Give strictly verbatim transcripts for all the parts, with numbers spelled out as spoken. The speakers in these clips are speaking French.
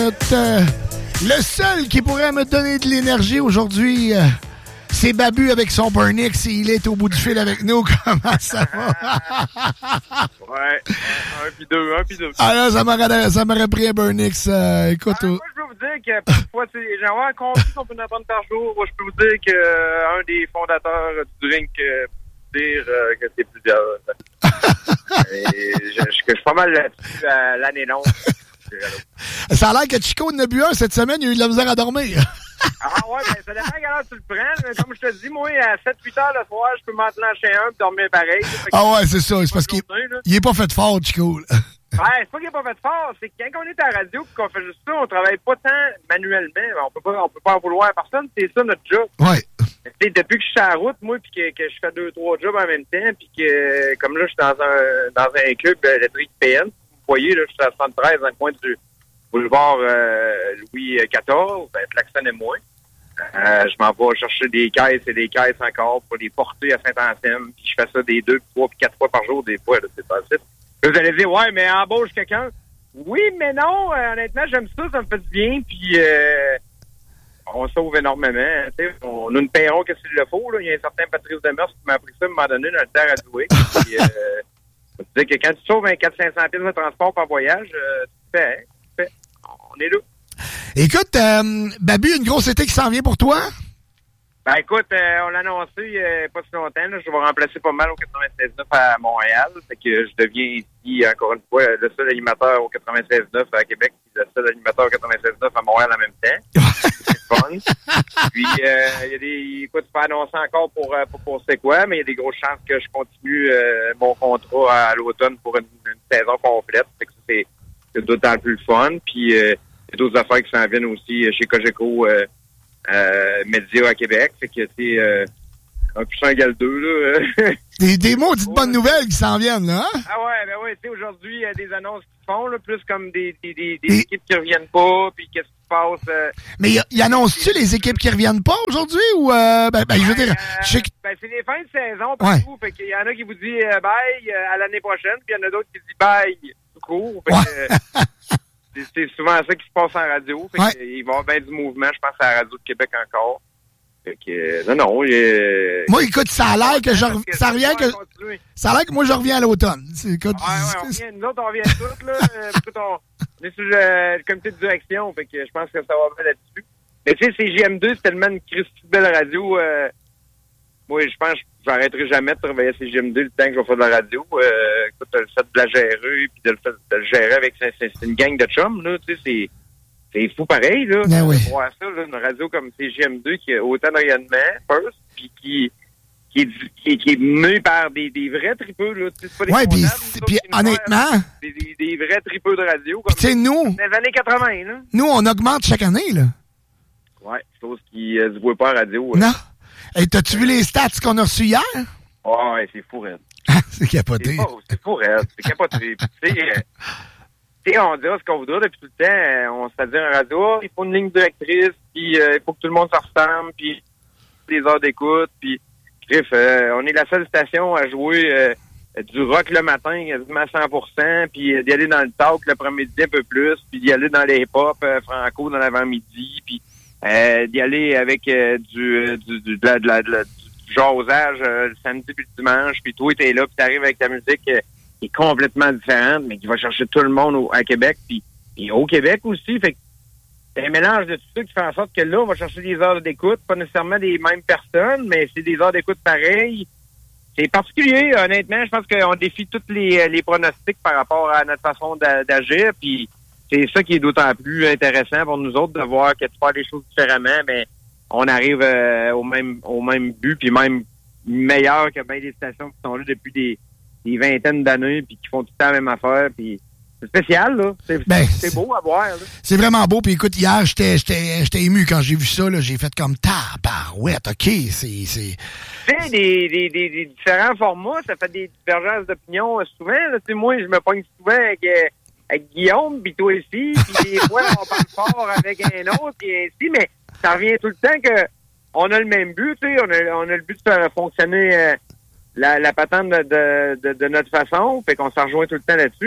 Euh, le seul qui pourrait me donner de l'énergie aujourd'hui, euh, c'est Babu avec son Burnix. Il est au bout du fil avec nous. Comment ça va? Ouais, un puis deux, un puis deux. Ah là, ça m'aurait, ça m'aurait pris un Burnix. Euh, écoute, ah, moi, je peux vous dire que parfois, j'en ai compris qu'on peut en prendre par jour. Moi, je peux vous dire qu'un euh, des fondateurs du drink euh, peut dire euh, que c'est plusieurs. Et je, je, je suis pas mal là-dessus à l'année longue. Ça a l'air que Chico en a bu un cette semaine, il a eu de la misère à dormir. Ah ouais, ben ça dépend à quelle heure tu le prends. Mais comme je te dis, moi, à sept huit heures le soir, je peux m'en clencher un et dormir pareil. Ah ouais, c'est ça. C'est parce qu'il il est pas fait fort, Chico. Ouais, c'est pas qu'il est pas fait fort. C'est que quand on est à la radio et qu'on fait juste ça, on travaille pas tant manuellement. On peut pas, on peut pas en vouloir à personne. C'est ça notre job. Ouais. T'sais, depuis que je suis à la route, moi, puis que, que je fais deux, trois jobs en même temps, puis que, comme là, je suis dans un, dans un club électrique P N. Vous voyez, là, je suis à soixante-treize, dans le coin du boulevard euh, Louis quatorze, ben, Flaxon et moi. Euh, je m'en vais chercher des caisses et des caisses encore pour les porter à Saint-Anselme, puis je fais ça des deux, trois, puis quatre fois par jour, des fois, là, c'est facile. Là, vous allez dire, ouais, mais embauche quelqu'un. Oui, mais non, euh, honnêtement, j'aime ça, ça me fait du bien, puis euh, on sauve énormément. T'sais, on nous payerons que s'il le faut. Là. Il y a un certain Patrice Demers qui m'a appris ça à un moment donné dans le temps à jouer. Puis, euh, je veux dire que quand tu sauves un quatre cents à cinq cents pièces de transport par voyage, euh, tu fais, hein, tu fais. On est là. Écoute, euh, Babu, une grosse été qui s'en vient pour toi? Ben écoute, euh, on l'a annoncé euh, pas si longtemps. Là, je vais remplacer pas mal au quatre-vingt-seize neuf à Montréal. Fait que je deviens ici, encore une fois, le seul animateur au quatre-vingt-seize neuf à Québec et le seul animateur au quatre-vingt-seize neuf à Montréal en même temps. C'est fun. Puis, il euh, y a des... Écoute, tu peux annoncer encore pour, pour, pour c'est quoi, mais il y a des grosses chances que je continue euh, mon contrat à, à l'automne pour une, une saison complète. Fait que c'est, c'est d'autant plus le fun. Puis, euh, il y a d'autres affaires qui s'en viennent aussi chez Cogeco euh, euh, Média à Québec. Fait que c'est euh, un plus un égale deux, là. Des, des mots, dites bonnes nouvelles qui s'en viennent, là, hein? Ah ouais, ben ouais, tu sais, aujourd'hui, il y a des annonces qui se font, là, plus comme des, des, des, des Et... équipes qui reviennent pas, puis qu'est-ce qui se passe. Euh... Mais il annonce-tu les équipes qui reviennent pas aujourd'hui, ou, euh, ben, ben, ouais, je veux dire, euh, je sais que... Ben, c'est les fins de saison, partout, ouais. Fait qu'il y en a qui vous disent euh, bye euh, à l'année prochaine, puis il y en a d'autres qui disent bye tout court. Fait ouais. que, euh, c'est, c'est souvent ça qui se passe en radio, fait ouais. qu'il va y avoir bien du mouvement, je pense, à la radio de Québec encore. Fait que, euh, non, non, euh... Moi, écoute, ça a l'air que je rev... que ça revient que... Ça a l'air que moi, je reviens à l'automne. C'est, écoute, ouais, ouais, on revient, nous autres, on revient tous, là. Écoute, on, on est sur le, le comité de direction, fait que je pense que ça va bien là-dessus. Mais tu sais, C J M deux, c'est tellement une Christie belle radio, euh, moi, je pense que j'arrêterai jamais de travailler à C J M deux le temps que je vais faire de la radio. Euh, écoute, le fait de la gérer, puis de le, fait, de le gérer avec, c'est, c'est une gang de chums, là, tu sais, c'est... C'est fou pareil, là. Ben oui. Voir ça, là, une radio comme C J M deux qui a autant de rayonnement, first, puis qui, qui, est, qui, qui est menée par des, des vrais tripeux, là. C'est pas des ouais, puis, puis honnêtement. Des, des, des vrais tripeux de radio. Tu sais, nous. Dans les années quatre-vingts, là. Nous, on augmente chaque année, là. Ouais, chose qui euh, se voit pas à radio. Non. Et t'as-tu vu les stats qu'on a reçus hier? Oh, ouais, c'est fou, raide. c'est capoté. C'est, pas, c'est fou, raide. C'est capoté. Tu sais, euh, Tu sais, on dira ce qu'on voudra depuis tout le temps. On se fait dire en radio, il faut une ligne directrice, puis euh, il faut que tout le monde se ressemble, puis des heures d'écoute, puis bref, euh, on est la seule station à jouer euh, du rock le matin, quasiment à cent pour cent, puis euh, d'y aller dans le talk l'après-midi un peu plus, puis d'y aller dans les hip-hop euh, franco dans l'avant-midi, puis euh, d'y aller avec euh, du, du, du, de la, de la, de la, du jasage euh, le samedi puis le dimanche, puis toi, t'es là, puis t'arrives avec ta musique... Euh, qui est complètement différente, mais qui va chercher tout le monde au, à Québec, puis, puis au Québec aussi. Fait que c'est un mélange de tout ça qui fait en sorte que là, on va chercher des heures d'écoute, pas nécessairement des mêmes personnes, mais c'est des heures d'écoute pareilles. C'est particulier, honnêtement. Je pense qu'on défie tous les, les pronostics par rapport à notre façon d'agir, puis c'est ça qui est d'autant plus intéressant pour nous autres de voir que de faire les choses différemment, mais on arrive euh, au même au même but, puis même meilleur que bien des stations qui sont là depuis des des vingtaines d'années, puis qui font tout le temps la même affaire, puis c'est spécial, là. C'est, ben, c'est, c'est beau à voir, là. C'est vraiment beau, puis écoute, hier, j'étais, j'étais, j'étais ému quand j'ai vu ça, là. J'ai fait comme tabarouette, OK, c'est... c'est... Tu sais, des, des, des, des différents formats, ça fait des divergences d'opinion euh, souvent, là. Tu sais, moi, je me pogne souvent avec, euh, avec Guillaume, puis toi aussi, puis des fois, on parle fort avec un autre, puis ainsi, mais ça revient tout le temps que on a le même but, tu sais, on a, on a le but de faire fonctionner... Euh, La, la patente de, de, de, de notre façon, fait qu'on s'en rejoint tout le temps là-dessus.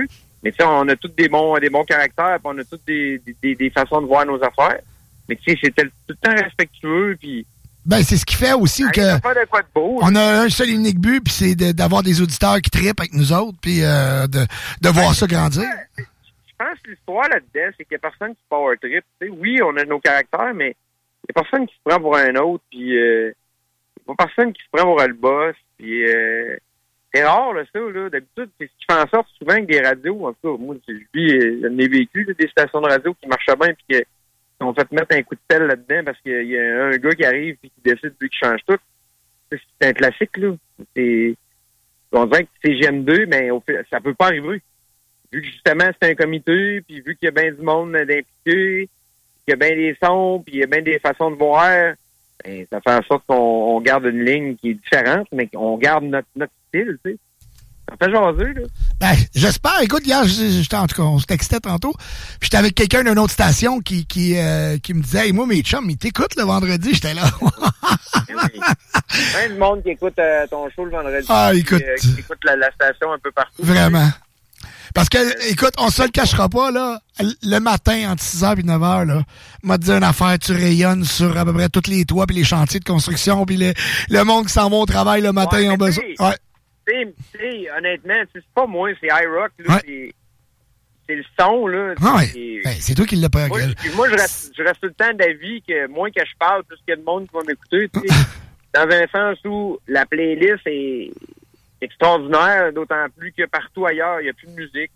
Mais tu sais, on a tous des bons des bons caractères, puis on a tous des, des, des façons de voir nos affaires. Mais tu sais, c'est tout le temps respectueux, puis... Ben, c'est ce qui fait aussi allez, que... Pas de quoi de beau, on a un seul unique but, puis c'est de, d'avoir des auditeurs qui trippent avec nous autres, puis euh, de, de voir ben, ça grandir. Je pense que l'histoire là-dedans, c'est qu'il n'y a personne qui power trip. Tu sais, oui, on a nos caractères, mais il n'y a personne qui se prend pour un autre, puis euh, il n'y a personne qui se prend pour le boss, puis... Euh, c'est rare, là, ça, là. D'habitude, c'est ce qui fait en sorte souvent avec des radios. En tout cas, moi, je vis, j'en ai vécu, là, des stations de radio qui marchaient bien puis qui ont fait mettre un coup de pelle là-dedans parce qu'il y a un gars qui arrive et qui décide, lui, qui change tout. C'est un classique, là. C'est, on dirait que c'est G M deux, mais au fait, ça peut pas arriver. Vu que, justement, c'est un comité, puis vu qu'il y a bien du monde impliqué, qu'il y a bien des sons, puis il y a bien des façons de voir, ben, ça fait en sorte qu'on on garde une ligne qui est différente, mais qu'on garde notre, notre style, tu sais. Ça fait jaser, là. Ben, j'espère. Écoute, hier, j'étais, en tout cas, on se textait tantôt, puis j'étais avec quelqu'un d'une autre station qui, qui, euh, qui me disait, hey, moi, mes chums, ils t'écoutent le vendredi, j'étais là. Oui. Plein de monde qui écoute euh, ton show le vendredi. Ah, écoute. Qui, euh, qui écoute la, la station un peu partout. Vraiment. Parce que, écoute, on se le cachera pas, là. Le matin, entre six heures et neuf heures, là, m'a dit une affaire, tu rayonnes sur à peu près tous les toits puis les chantiers de construction puis le, le monde qui s'en va au travail le matin, ouais, ont besoin. Ouais. Tu sais, honnêtement, c'est pas moi, c'est iRock, là. Ouais. C'est, c'est le son, là. Ah ouais. C'est, ben, c'est toi qui l'as pas. Moi, je, moi je, reste, je reste tout le temps d'avis que moins que je parle, plus qu'il y a de monde qui va m'écouter, tu sais. Dans un sens où la playlist est extraordinaire, d'autant plus que partout ailleurs, il n'y a plus de musique.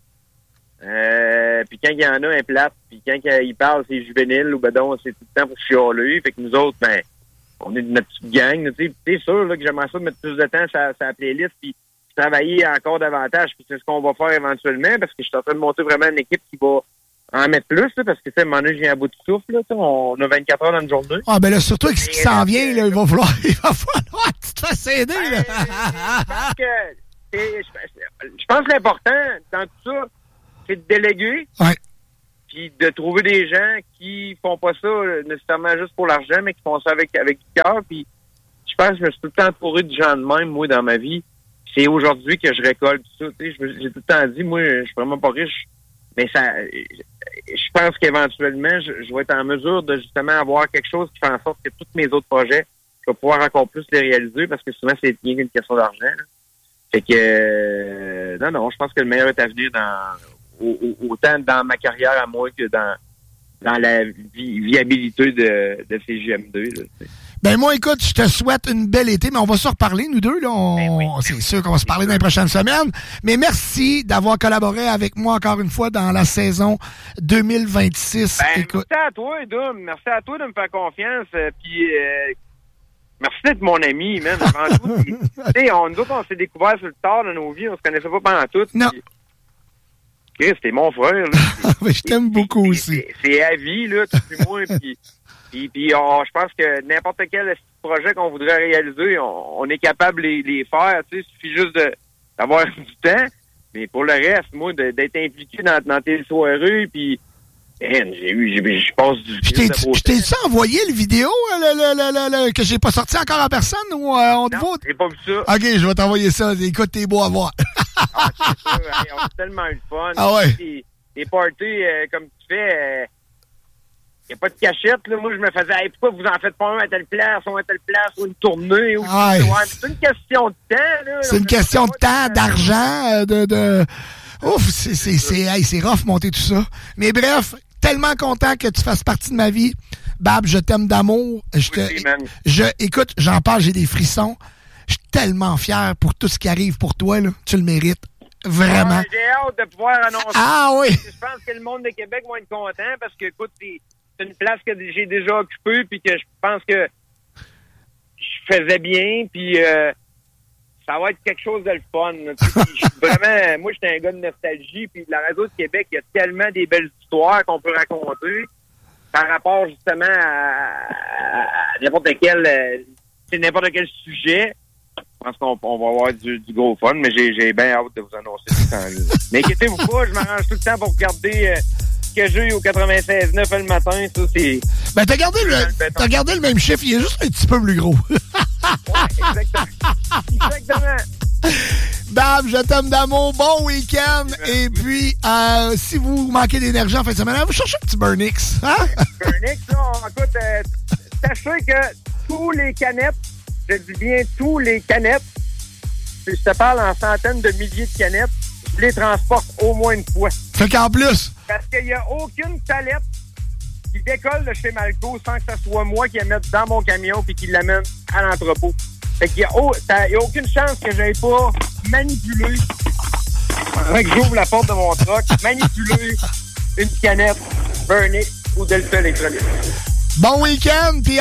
Euh, puis quand il y en a un plate, puis quand il parle, c'est juvénile, ou ben donc, c'est tout le temps pour chialer. Fait que nous autres, ben, on est de notre petite gang, tu sais. C'est sûr, là, que j'aimerais ça mettre plus de temps sur, sur la playlist, puis travailler encore davantage, puis c'est ce qu'on va faire éventuellement, parce que je suis en train de monter vraiment une équipe qui va en mettre plus, là, parce que, tu sais, à un moment donné, je viens à bout de souffle, là, on a vingt-quatre heures dans une journée. Ah, ben là, surtout avec ce qui s'en vient, là, il va falloir, il va falloir que tu te fasses aider, là. Ben, je pense que, je, je pense que l'important dans tout ça, c'est de déléguer. Ouais. Puis de trouver des gens qui font pas ça nécessairement juste pour l'argent, mais qui font ça avec, avec du cœur. Puis je pense que je me suis tout le temps entouré de gens de même, moi, dans ma vie. C'est aujourd'hui que je récolte tout ça. Tu sais, je, j'ai tout le temps dit, moi, je suis vraiment pas riche. Mais ça, je pense qu'éventuellement, je, je vais être en mesure de justement avoir quelque chose qui fait en sorte que tous mes autres projets, je vais pouvoir encore plus les réaliser parce que souvent, c'est bien une question d'argent. Là. Fait que, euh, non, non, je pense que le meilleur est à venir dans, au, au, autant dans ma carrière à moi que dans, dans la vi- viabilité de, de C J M deux. Là, ben moi, écoute, je te souhaite une belle été, mais on va se reparler, nous deux. Là. On, ben oui. C'est sûr qu'on va se parler dans les prochaines semaines. Mais merci d'avoir collaboré avec moi encore une fois dans la saison deux mille vingt-six. Ben, écoute. Merci à toi, Dom. Merci à toi de me faire confiance. Euh, puis, euh, merci d'être mon ami, man. Avant tout. Tu sais, on, nous autres, on s'est découvert sur le tard de nos vies. On se connaissait pas pendant tout. Non. Pis, Chris, t'es mon frère. Là. Mais je t'aime beaucoup c'est, aussi. C'est, c'est à vie, là, tu sais, moi. Puis, puis, puis on, je pense que n'importe quel projet qu'on voudrait réaliser, on, on est capable de les, les faire. Tu sais, il suffit juste de, d'avoir du temps. Mais pour le reste, moi, de, d'être impliqué dans, dans tes soirées, puis man, j'ai eu, j'ai, je passe du... Je t'ai, je t'ai-tu envoyé le vidéo le, le, le, le, que j'ai pas sorti encore en personne ou euh, on te non, vote? J'ai pas vu ça. OK, je vais t'envoyer ça. Écoute, t'es beau à voir. Ah, c'est ça. Hey, on a tellement eu le fun. Ah ouais? Les, les parties, euh, comme tu fais, il euh, n'y a pas de cachette. Là. Moi, je me faisais, hey, pourquoi vous en faites pas un à telle place, ou à telle place, ou une tournée, ou ah ouais. Ouais, c'est une question de temps. Là. C'est une question de temps, d'argent, de... de... Ouf, c'est, c'est, c'est, hey, c'est rough monter tout ça. Mais bref, tellement content que tu fasses partie de ma vie. Bab, je t'aime d'amour. Je te, oui, je, écoute, j'en parle, j'ai des frissons. Je suis tellement fier pour tout ce qui arrive pour toi, là. Tu le mérites. Vraiment. Ah, j'ai hâte de pouvoir annoncer. Ah oui. Je pense que le monde de Québec va être content parce que, écoute, c'est, c'est une place que j'ai déjà occupée puis que je pense que je faisais bien puis euh, ça va être quelque chose de le fun. Vraiment, moi, j'étais un gars de nostalgie puis la radio de Québec, il y a tellement des belles histoires qu'on peut raconter par rapport justement à, à n'importe quel, euh, c'est n'importe quel sujet. Je pense qu'on on va avoir du, du gros fun, mais j'ai, j'ai bien hâte de vous annoncer tout le temps. N'inquiétez-vous pas, je m'arrange tout le temps pour regarder euh, ce que j'ai au quatre-vingt-seize neuf le matin. Ça, c'est. Ben, t'as gardé le, le t'as gardé le même chiffre, il est juste un petit peu plus gros. Ouais, exactement. Exactement. Dave, je t'aime d'amour. Bon week-end. Et puis, euh, si vous manquez d'énergie en fin de semaine, vous cherchez un petit Burnix. Hein? Burnix, là, écoute, euh, sachez que tous les canettes, je dis bien tous les canettes, je te parle en centaines de milliers de canettes, je les transporte au moins une fois. Fait qu'en plus... Parce qu'il n'y a aucune palette qui décolle de chez Malco sans que ce soit moi qui la mette dans mon camion puis qui l'amène à l'entrepôt. Fait qu'il n'y a, oh, a aucune chance que j'aille pas manipuler, avant que j'ouvre la porte de mon truck, manipuler une canette Burnix ou Delta électronique. Bon week-end, puis